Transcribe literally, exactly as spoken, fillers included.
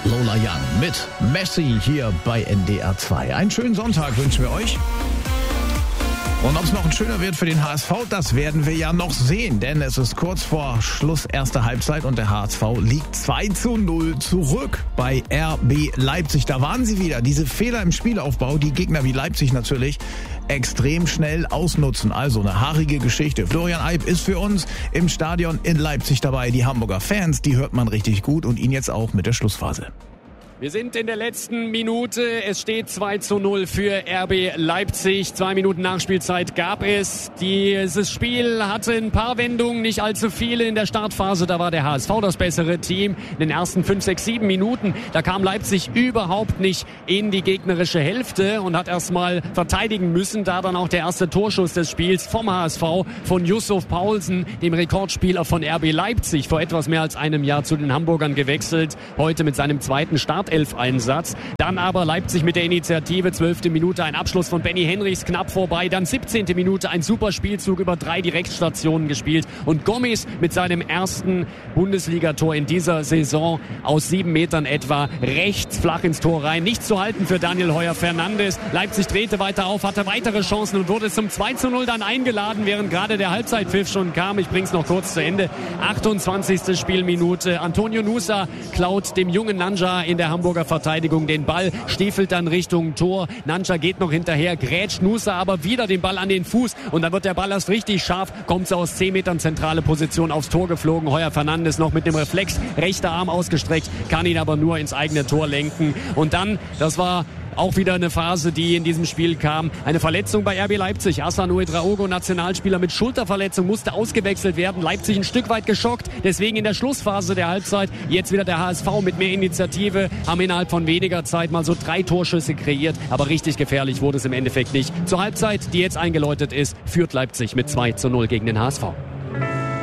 Lola Young mit Messi hier bei N D R zwei. Einen schönen Sonntag wünschen wir euch. Und ob es noch ein schöner wird für den H S V, das werden wir ja noch sehen. Denn es ist kurz vor Schluss erster Halbzeit und der H S V liegt zwei zu null zurück bei R B Leipzig. Da waren sie wieder. Diese Fehler im Spielaufbau, die Gegner wie Leipzig natürlich extrem schnell ausnutzen. Also eine haarige Geschichte. Florian Eib ist für uns im Stadion in Leipzig dabei. Die Hamburger Fans, die hört man richtig gut und ihn jetzt auch mit der Schlussphase. Wir sind in der letzten Minute. Es steht zwei zu null für R B Leipzig. Zwei Minuten Nachspielzeit gab es. Dieses Spiel hatte ein paar Wendungen, nicht allzu viele in der Startphase. Da war der H S V das bessere Team. In den ersten fünf, sechs, sieben Minuten, da kam Leipzig überhaupt nicht in die gegnerische Hälfte und hat erstmal verteidigen müssen. Da dann auch der erste Torschuss des Spiels vom H S V von Yusuf Paulsen, dem Rekordspieler von R B Leipzig, vor etwas mehr als einem Jahr zu den Hamburgern gewechselt. Heute mit seinem zweiten Start. Elf-Einsatz. Dann aber Leipzig mit der Initiative, zwölfte Minute ein Abschluss von Benny Henrichs knapp vorbei. Dann siebzehnte Minute ein super Spielzug über drei Direktstationen gespielt. Und Gomis mit seinem ersten Bundesligator in dieser Saison aus sieben Metern etwa rechts flach ins Tor rein. Nicht zu halten für Daniel Heuer-Fernandes. Leipzig drehte weiter auf, hatte weitere Chancen und wurde zum zwei zu null dann eingeladen, während gerade der Halbzeitpfiff schon kam. Ich bring's noch kurz zu Ende. achtundzwanzigste Spielminute. Antonio Nusa klaut dem jungen Nanja in der Hamburger Verteidigung den Ball, stiefelt dann Richtung Tor. Nanja geht noch hinterher, grätscht Nusa aber wieder den Ball an den Fuß und dann wird der Ball erst richtig scharf, kommt so aus zehn Metern zentrale Position aufs Tor geflogen. Heuer-Fernandes noch mit dem Reflex, rechter Arm ausgestreckt, kann ihn aber nur ins eigene Tor lenken. Und dann, das war auch wieder eine Phase, die in diesem Spiel kam. Eine Verletzung bei R B Leipzig. Hassan Ouedraogo, Nationalspieler mit Schulterverletzung, musste ausgewechselt werden. Leipzig ein Stück weit geschockt. Deswegen in der Schlussphase der Halbzeit jetzt wieder der H S V mit mehr Initiative. Haben innerhalb von weniger Zeit mal so drei Torschüsse kreiert. Aber richtig gefährlich wurde es im Endeffekt nicht. Zur Halbzeit, die jetzt eingeläutet ist, führt Leipzig mit zwei zu null gegen den H S V.